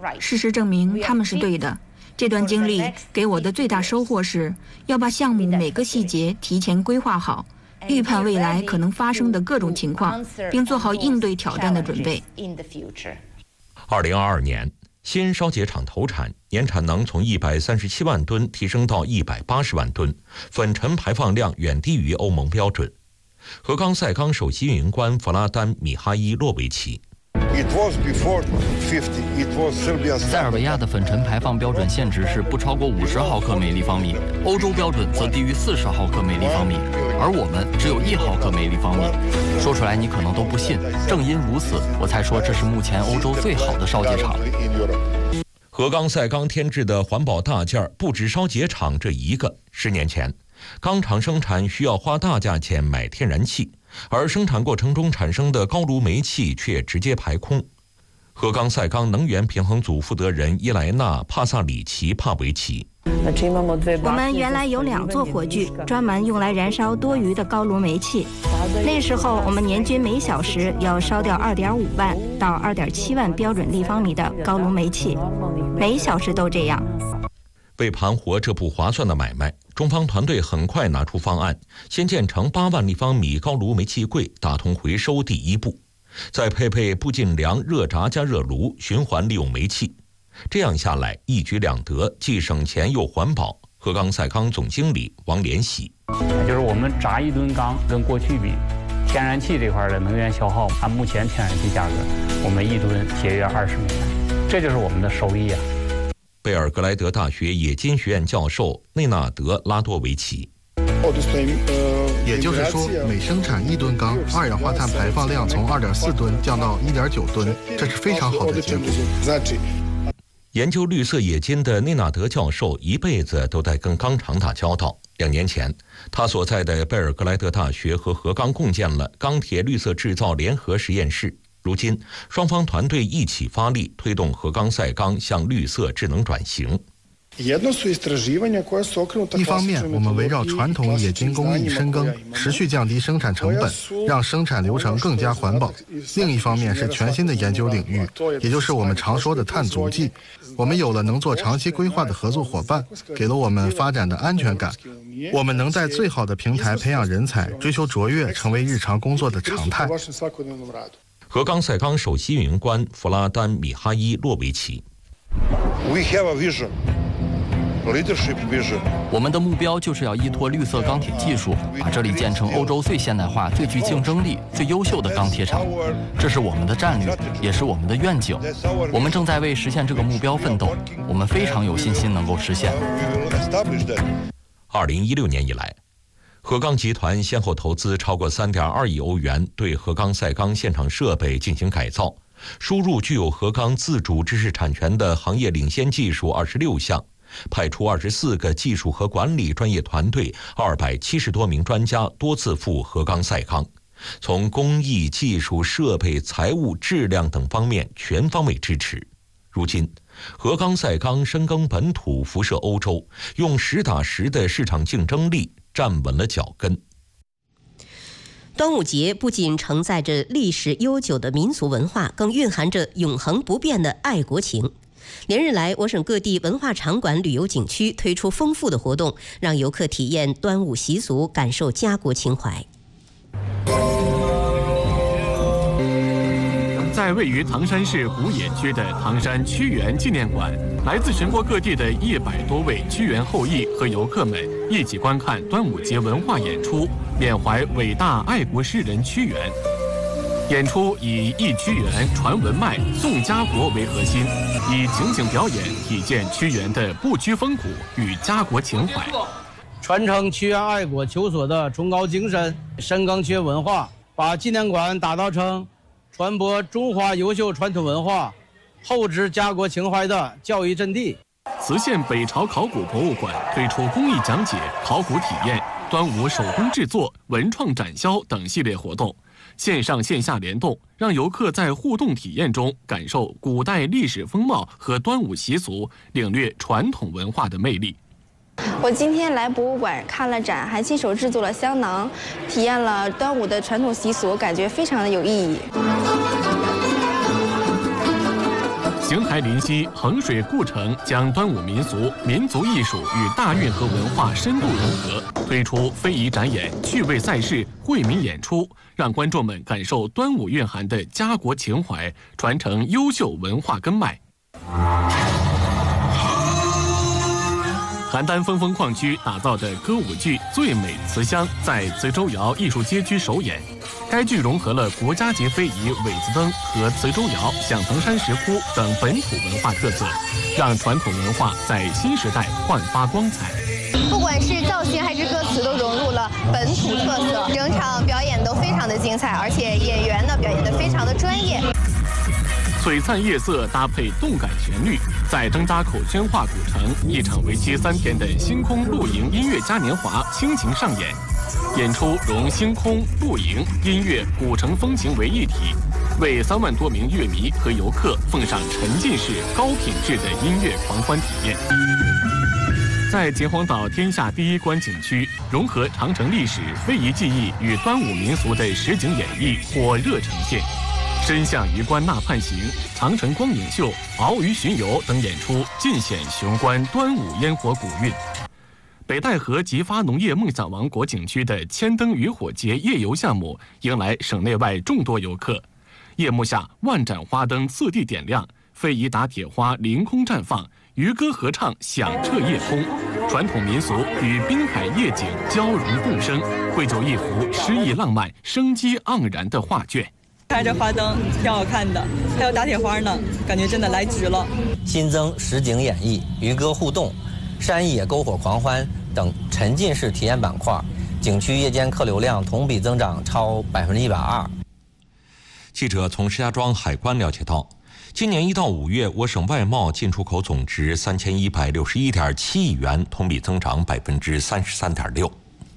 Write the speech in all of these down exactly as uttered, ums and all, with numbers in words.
事实证明他们是对的。这段经历给我的最大收获是要把项目每个细节提前规划好，预判未来可能发生的各种情况，并做好应对挑战的准备。 二零二二年，新烧结厂投产，年产能从一百三十七万吨提升到一百八十万吨，粉尘排放量远低于欧盟标准。河冈赛钢首席运营官弗拉丹·米哈伊洛维奇。 塞尔维亚的粉尘排放标准限值是不超过五十毫克每立方米，欧洲标准则低于四十毫克每立方米，而我们只有一毫克每立方米。说出来你可能都不信，正因如此，我才说这是目前欧洲最好的烧结厂。 河冈赛钢添置的环保大件不止烧结厂这一个。十年前，钢厂生产需要花大价钱买天然气，而生产过程中产生的高炉煤气却直接排空。河冈赛钢能源平衡组负责人伊莱娜·帕萨里奇·帕维奇。 我们原来有两座火炬，专门用来燃烧多余的高炉煤气。那时候我们年均每小时要烧掉二点五万到二点七万标准立方米的高炉煤气，每小时都这样。 为盘活这不划算的买卖，中方团队很快拿出方案，先建成八万立方米高炉煤气柜，打通回收第一步，再配备不尽粮热轧加热炉，循环利用煤气。这样下来一举两得，既省钱又环保。河冈赛钢总经理王连喜， 就是我们轧一吨钢跟过去比，天然气这块的能源消耗，按目前天然气价格，我们一吨节约二十美元，这就是我们的收益啊。 贝尔格莱德大学冶金学院教授内纳德·拉多维奇， 也就是说，每生产一吨钢，二氧化碳排放量从二点四吨降到一点九吨，这是非常好的结果。 研究绿色冶金的内纳德教授一辈子都在跟钢厂打交道。两年前，他所在的贝尔格莱德大学和河钢共建了钢铁绿色制造联合实验室。如今，双方团队一起发力，推动河钢赛钢向绿色智能转型。 一方面，我们围绕传统冶金工艺深耕，持续降低生产成本，让生产流程更加环保；另一方面是全新的研究领域，也就是我们常说的碳足迹。我们有了能做长期规划的合作伙伴，给了我们发展的安全感。我们能在最好的平台培养人才，追求卓越，成为日常工作的常态。 河钢赛钢首席运营官弗拉丹·米哈伊洛维奇。 We have a vision. Leadership vision. 我们的目标就是要依托绿色钢铁技术，把这里建成欧洲最现代化、最具竞争力、最优秀的钢铁厂。这是我们的战略，也是我们的愿景。我们正在为实现这个目标奋斗，我们非常有信心能够实现。 二零一六年以来，河钢集团先后投资超过三点二亿欧元，对河钢赛钢现场设备进行改造，输入具有河钢自主知识产权的行业领先技术二十六项。派出二十四个技术和管理专业团队，二百七十多名专家多次赴河钢赛钢，从工艺、技术、设备、财务、质量等方面全方位支持。如今，河钢赛钢深耕本土，辐射欧洲，用实打实的市场竞争力站稳了脚跟。 端午节不仅承载着历史悠久的民俗文化，更蕴含着永恒不变的爱国情。连日来，我省各地文化场馆、旅游景区推出丰富的活动，让游客体验端午习俗，感受家国情怀。 在位于唐山市古冶区的唐山屈原纪念馆，来自全国各地的一百多位屈原后裔和游客们一起观看端午节文化演出，缅怀伟大爱国诗人屈原。演出以忆屈原、传文脉、颂家国为核心，以情景表演体现屈原的不屈风骨与家国情怀， 传承屈原爱国求索的崇高精神，深耕屈原文化，把纪念馆打造成传播中华优秀传统文化、厚植家国情怀的教育阵地。 磁县北朝考古博物馆推出工艺讲解、考古体验、端午手工制作、文创展销等系列活动。线上线下联动，让游客在互动体验中感受古代历史风貌和端午习俗，领略传统文化的魅力。 我今天来博物馆看了展，还亲手制作了香囊，体验了端午的传统习俗，感觉非常的有意义。 邢台临溪衡水故城将端午民俗、民族艺术与大运河文化深度融合，推出非遗展演、趣味赛事、惠民演出，让观众们感受端午蕴含的家国情怀，传承优秀文化根脉。邯郸峰峰矿区打造的歌舞剧《最美慈香》在磁州窑艺术街区首演。该剧融合了国家级非遗苇子灯和磁州窑、响堂山石窟等本土文化特色，让传统文化在新时代焕发光彩。 不管是造型还是歌词，都融入了本土特色，整场表演都非常的精彩，而且演员呢表演得非常的专业。 璀璨夜色搭配动感旋律，在灯搭口宣化古城，一场为期三天的星空露营音乐嘉年华倾情上演。演出融星空、露营、音乐、古城风情为一体，为三万多名乐迷和游客奉上沉浸式、高品质的音乐狂欢体验。在秦皇岛天下第一观景区，融合长城历史、非遗技艺与端午民俗的实景演绎火热呈现。身向榆关纳盼行、长城光影秀、鳌鱼巡游等演出，尽显雄关端午烟火古韵。北戴河吉发农业梦想王国景区的千灯渔火节夜游项目迎来省内外众多游客。夜幕下，万盏花灯四地点亮，非遗打铁花凌空绽放，渔歌合唱响彻夜空，传统民俗与滨海夜景交融共生，绘就一幅诗意浪漫、生机盎然的画卷。 开着花灯挺好看的，还有打铁花呢，感觉真的来值了。 新增实景演绎、渔歌互动、山野篝火狂欢等沉浸式体验板块，景区夜间客流量同比增长超百分之一百二。 记者从石家庄海关了解到，今年一到五月，我省外贸进出口总值三千一百六十一点七亿元，同比增长百分之三十三点六。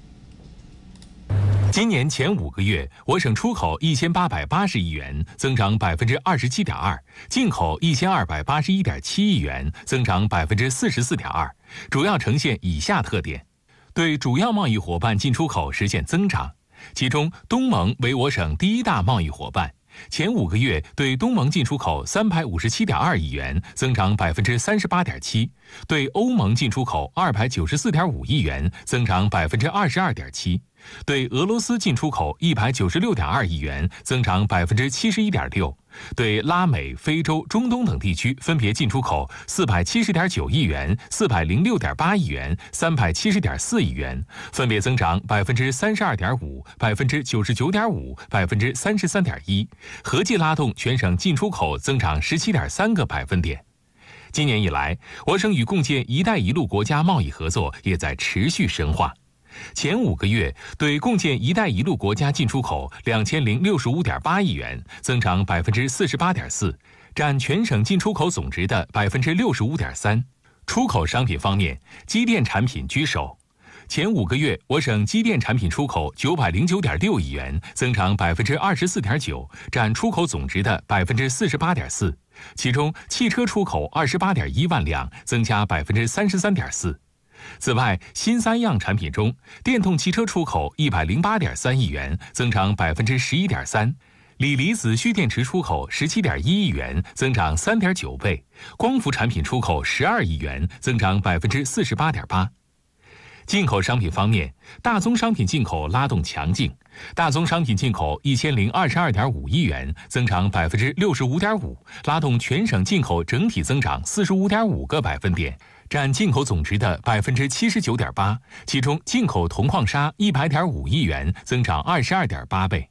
今年前五个月，我省出口一千八百八十亿元，增长百分之二十七点二；进口一千二百八十一点七亿元，增长百分之四十四点二。主要呈现以下特点：对主要贸易伙伴进出口实现增长，其中东盟为我省第一大贸易伙伴。前五个月对东盟进出口三百五十七点二亿元，增长百分之三十八点七；对欧盟进出口二百九十四点五亿元，增长百分之二十二点七；对俄罗斯进出口一百九十六点二亿元，增长百分之七十一点六；对拉美、非洲、中东等地区分别进出口四百七十点九亿元、四百零六点八亿元、三百七十点四亿元，分别增长百分之三十二点五、百分之九十九点五、百分之三十三点一，合计拉动全省进出口增长十七点三个百分点。今年以来，我省与共建“一带一路”国家贸易合作也在持续深化。前五个月对共建“一带一路”国家进出口两千零六十五点八亿元，增长百分之四十八点四，占全省进出口总值的百分之六十五点三。出口商品方面，机电产品居首。前五个月，我省机电产品出口九百零九点六亿元，增长百分之二十四点九，占出口总值的百分之四十八点四。其中，汽车出口二十八点一万辆，增加百分之三十三点四。此外，新三样产品中，电动汽车出口一百零八点三亿元，增长百分之十一点三；锂离子蓄电池出口十七点一亿元，增长三点九倍；光伏产品出口十二亿元，增长百分之四十八点八。进口商品方面，大宗商品进口拉动强劲，大宗商品进口一千零二十二点五亿元，增长百分之六十五点五，拉动全省进口整体增长四十五点五个百分点，占进口总值的百分之七十九点八。其中，进口铜矿砂一百点五亿元，增长二十二点八倍。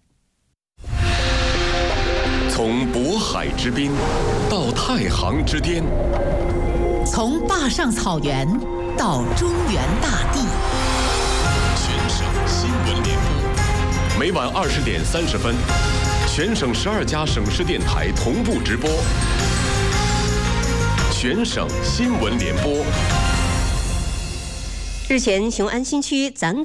从渤海之滨到太行之巅， 从坝上草原到中原大地， 全省新闻联播，每晚二十点三十分，全省十二家省市电台同步直播。全省新闻联播。 日前，雄安新区咱